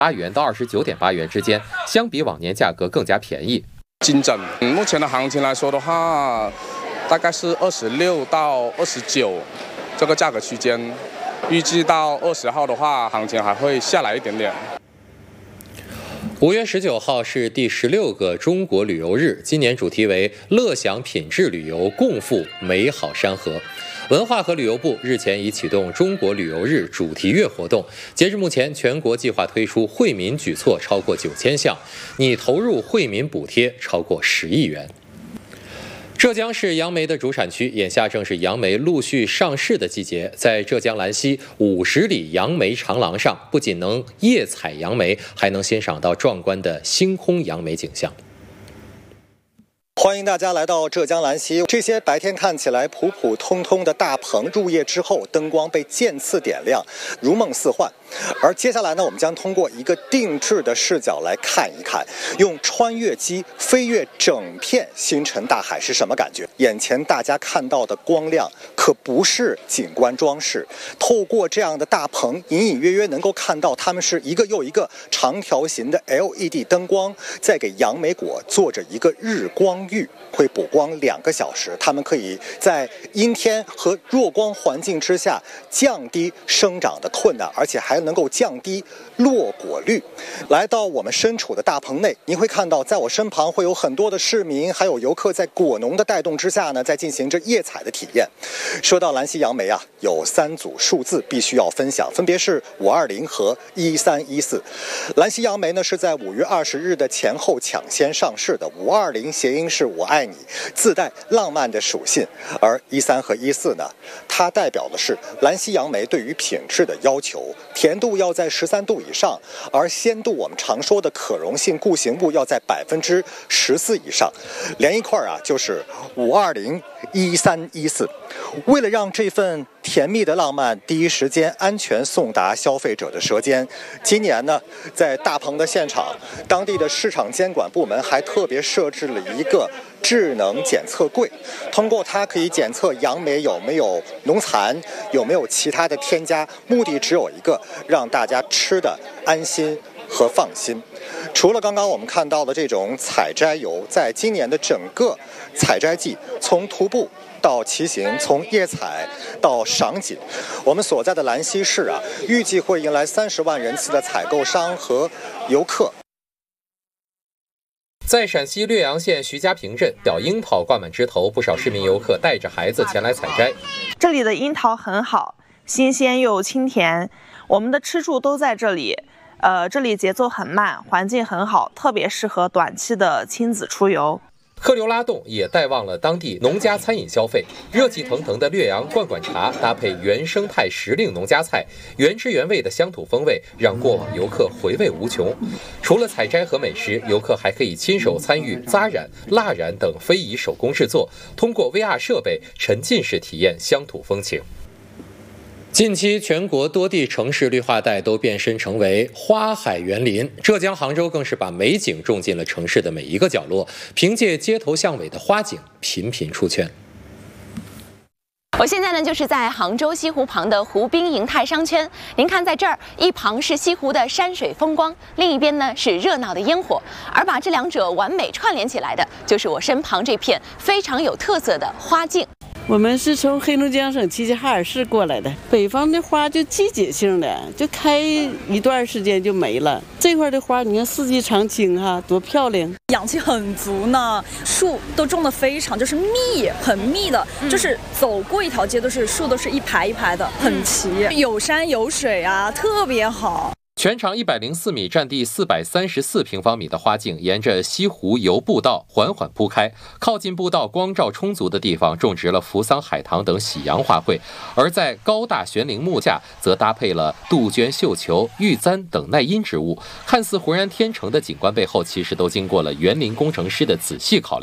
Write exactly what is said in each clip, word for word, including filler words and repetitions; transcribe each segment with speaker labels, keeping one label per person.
Speaker 1: 八元到二十九点八元之间，相比往年价格更加便宜。
Speaker 2: 金针，嗯，目前的行情来说的话，大概是二十六到二十九这个价格区间，预计到二十号的话，行情还会下来一点点。
Speaker 1: 五月十九号是第十六个中国旅游日，今年主题为“乐享品质旅游，共赴美好山河”。文化和旅游部日前已启动中国旅游日主题月活动，截至目前，全国计划推出惠民举措超过九千项，拟投入惠民补贴超过十亿元。浙江是杨梅的主产区，眼下正是杨梅陆续上市的季节。在浙江兰溪五十里杨梅长廊上，不仅能夜采杨梅，还能欣赏到壮观的星空杨梅景象。
Speaker 3: 欢迎大家来到浙江兰溪，这些白天看起来普普通通的大棚，入夜之后灯光被渐次点亮，如梦似幻。而接下来呢，我们将通过一个定制的视角来看一看，用穿越机飞越整片星辰大海是什么感觉。眼前大家看到的光亮可不是景观装饰，透过这样的大棚，隐隐约约能够看到它们是一个又一个长条形的 L E D 灯光，在给杨梅果做着一个日光浴，会补光两个小时。它们可以在阴天和弱光环境之下降低生长的困难，而且还能够降低落果率。来到我们身处的大棚内，您会看到在我身旁会有很多的市民还有游客在果农的带动之下呢，在进行着夜采的体验。说到兰溪杨梅啊，有三组数字必须要分享，分别是五二零和一三一四。兰溪杨梅呢是在五月二十日的前后抢先上市的，五二零谐音是我爱你，自带浪漫的属性，而一三和一四呢，它代表的是兰溪杨梅对于品质的要求，甜度要在十三度以上，而鲜度我们常说的可溶性固形物要在百分之十四以上，连一块啊就是五二零一三一四。为了让这份甜蜜的浪漫第一时间安全送达消费者的舌尖，今年呢，在大棚的现场，当地的市场监管部门还特别设置了一个智能检测柜，通过它可以检测杨梅有没有农残，有没有其他的添加，目的只有一个，让大家吃的安心和放心。除了刚刚我们看到的这种采摘游，在今年的整个采摘季，从徒步到骑行，从夜采到赏景，我们所在的兰溪市啊，预计会迎来三十万人次的采购商和游客。
Speaker 1: 在陕西略阳县徐家坪镇，小樱桃挂满枝头，不少市民游客带着孩子前来采摘。
Speaker 4: 这里的樱桃很好，新鲜又清甜，我们的吃住都在这里。呃，这里节奏很慢，环境很好，特别适合短期的亲子出游。
Speaker 1: 客流拉动也带旺了当地农家餐饮消费，热气腾腾的略阳罐罐茶搭配原生态时令农家菜，原汁原味的乡土风味让过往游客回味无穷。除了采摘和美食，游客还可以亲手参与扎染、蜡染等非遗手工制作，通过 V R 设备沉浸式体验乡土风情。近期，全国多地城市绿化带都变身成为花海园林，浙江杭州更是把美景种进了城市的每一个角落，凭借街头巷尾的花景频频出圈。
Speaker 5: 我现在呢，就是在杭州西湖旁的湖滨银泰商圈。您看，在这儿一旁是西湖的山水风光，另一边呢是热闹的烟火，而把这两者完美串联起来的，就是我身旁这片非常有特色的花径。
Speaker 6: 我们是从黑龙江省齐齐哈尔市过来的，北方的花就季节性的，就开一段时间就没了。这块的花你看四季常青哈、啊，多漂亮，
Speaker 7: 氧气很足呢，树都种得非常就是密，很密的，嗯、就是走过一条街都是树，都是一排一排的，很齐，嗯、有山有水啊，特别好。
Speaker 1: 全长一百零四米、占地四百三十四平方米的花径，沿着西湖游步道缓缓铺开。靠近步道光照充足的地方，种植了扶桑海棠等喜阳花卉；而在高大悬铃木下，则搭配了杜鹃、绣球、玉簪等耐阴植物。看似浑然天成的景观背后，其实都经过了园林工程师的仔细考量。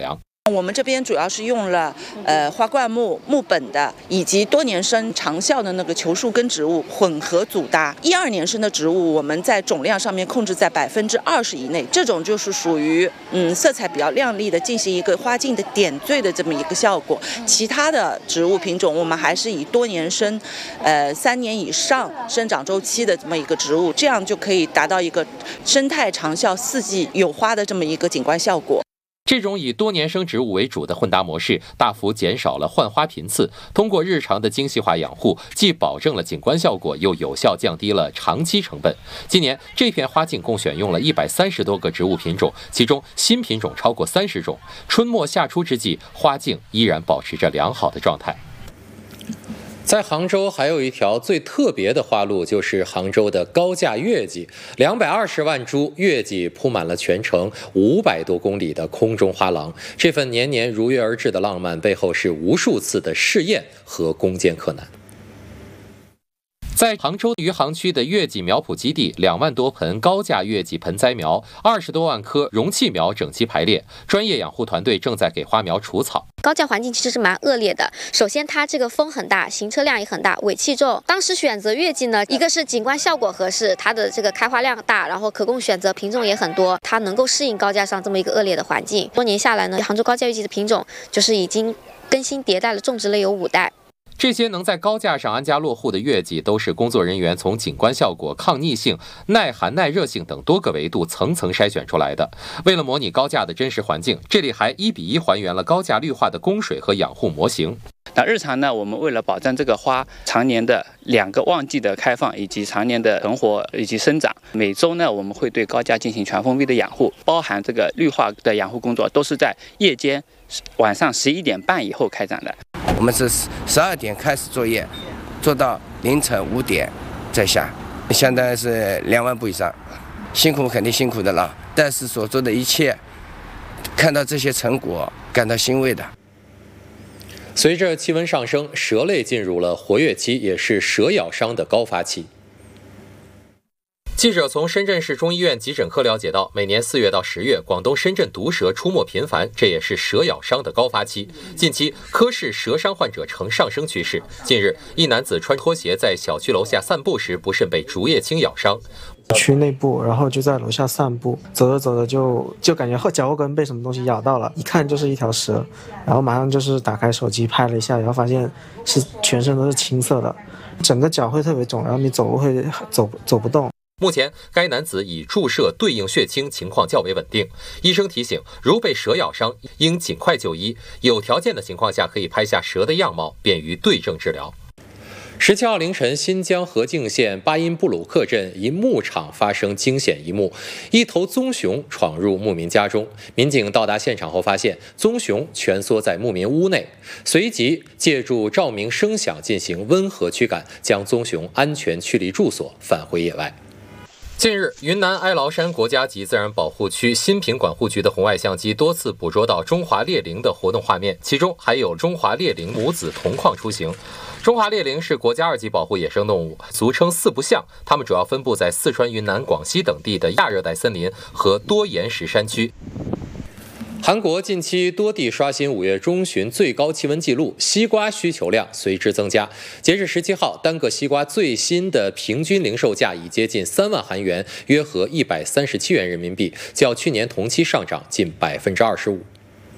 Speaker 8: 我们这边主要是用了呃花灌木、木本的，以及多年生长效的那个球树根植物混合组搭。一二年生的植物，我们在总量上面控制在百分之二十以内，这种就是属于嗯色彩比较亮丽的，进行一个花茎的点缀的这么一个效果。其他的植物品种，我们还是以多年生，呃三年以上生长周期的这么一个植物，这样就可以达到一个生态长效、四季有花的这么一个景观效果。
Speaker 1: 这种以多年生植物为主的混搭模式，大幅减少了换花频次。通过日常的精细化养护，既保证了景观效果，又有效降低了长期成本。今年这片花境共选用了一百三十多个植物品种，其中新品种超过三十种。春末夏初之际，花境依然保持着良好的状态。在杭州还有一条最特别的花路，就是杭州的高架月季，两百二十万株月季铺满了全城五百多公里的空中花廊。这份年年如约而至的浪漫背后，是无数次的试验和攻坚克难。在杭州余杭区的月季苗圃基地，两万多盆高价月季盆栽苗，二十多万棵容器苗整齐排列，专业养护团队正在给花苗除草。
Speaker 9: 高架环境其实是蛮恶劣的，首先它这个风很大，行车量也很大，尾气重。当时选择月季呢，一个是景观效果合适，它的这个开花量大，然后可供选择品种也很多，它能够适应高架上这么一个恶劣的环境。多年下来呢，杭州高架月季的品种就是已经更新迭代了，种植了有五代。
Speaker 1: 这些能在高架上安家落户的月季，都是工作人员从景观效果、抗逆性、耐寒耐热性等多个维度层层筛选出来的。为了模拟高架的真实环境，这里还一比一还原了高架绿化的供水和养护模型。
Speaker 10: 那日常呢，我们为了保证这个花常年的两个旺季的开放，以及常年的存活以及生长，每周呢我们会对高架进行全封闭的养护，包含这个绿化的养护工作，都是在夜间晚上十一点半以后开展的。
Speaker 11: 我们是十二点开始作业，做到凌晨五点再下，相当于是两万步以上，辛苦肯定辛苦的了，但是所做的一切，看到这些成果，感到欣慰的。
Speaker 1: 随着气温上升，蛇类进入了活跃期，也是蛇咬伤的高发期。记者从深圳市中医院急诊科了解到，每年四月到十月，广东深圳毒蛇出没频繁，这也是蛇咬伤的高发期。近期科室蛇伤患者呈上升趋势。近日，一男子穿拖鞋在小区楼下散步时，不慎被竹叶青咬伤。
Speaker 12: 区内部，然后就在楼下散步，走着走着就就感觉后脚后跟被什么东西咬到了，一看就是一条蛇，然后马上就是打开手机拍了一下，然后发现是全身都是青色的，整个脚会特别肿，然后你走路会走走不动。
Speaker 1: 目前，该男子已注射对应血清，情况较为稳定。医生提醒，如被蛇咬伤，应尽快就医，有条件的情况下可以拍下蛇的样貌，便于对症治疗。十七号凌晨，新疆和静县巴音布鲁克镇一牧场发生惊险一幕，一头棕熊闯入牧民家中。民警到达现场后发现，棕熊蜷缩在牧民屋内，随即借助照明声响进行温和驱赶，将棕熊安全驱离住所，返回野外。近日，云南哀牢山国家级自然保护区新品管护局的红外相机多次捕捉到中华猎羚的活动画面，其中还有中华猎羚母子同框出行。中华猎羚是国家二级保护野生动物，俗称四不像，它们主要分布在四川、云南、广西等地的亚热带森林和多岩石山区。韩国近期多地刷新五月中旬最高气温纪录，西瓜需求量随之增加。截至十七号，单个西瓜最新的平均零售价已接近三万韩元，约合一百三十七元人民币，较去年同期上涨近百分之二十五。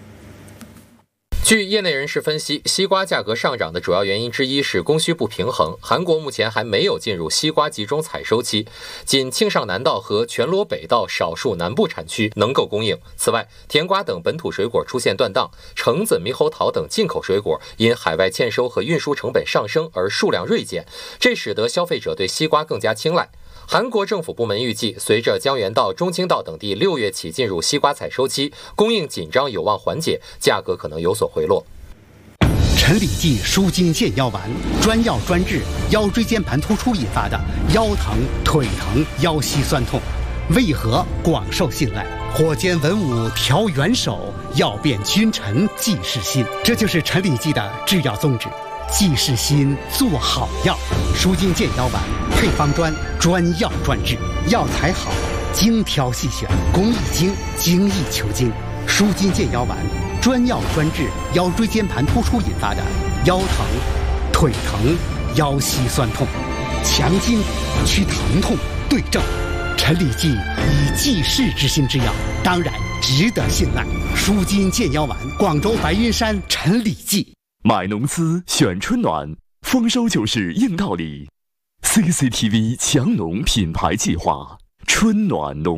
Speaker 1: 据业内人士分析，西瓜价格上涨的主要原因之一是供需不平衡。韩国目前还没有进入西瓜集中采收期，仅庆尚南道和全罗北道少数南部产区能够供应。此外，甜瓜等本土水果出现断档，橙子、猕猴桃等进口水果因海外欠收和运输成本上升而数量锐减，这使得消费者对西瓜更加青睐。韩国政府部门预计，随着江原道、中清道等地六月起进入西瓜采收期，供应紧张有望缓解，价格可能有所回落。
Speaker 13: 陈李济舒筋健腰丸，专药专治腰椎间盘突出引发的腰疼、腿疼、腰膝酸痛，为何广受信赖？火箭文武调元首，药变君臣济世心，这就是陈李济的制药宗旨。济世心，做好药，舒筋健腰丸配方专，专药专治，药材好，精挑细选，工艺精，精益求精。舒筋健腰丸， 专药专治腰椎间盘突出引发的腰疼、腿疼、腰膝酸痛，强筋祛疼痛对症。陈李济以济世之心之药，当然值得信赖。舒筋健腰丸，广州白云山陈李济。
Speaker 14: 买农资选春暖，丰收就是硬道理。C C T V 强农品牌计划，春暖农